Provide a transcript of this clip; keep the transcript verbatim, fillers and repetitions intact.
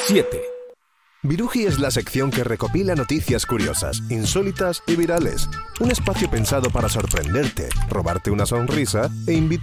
siete. Viruji es la sección que recopila noticias curiosas, insólitas y virales. Un espacio pensado para sorprenderte, robarte una sonrisa e invitarte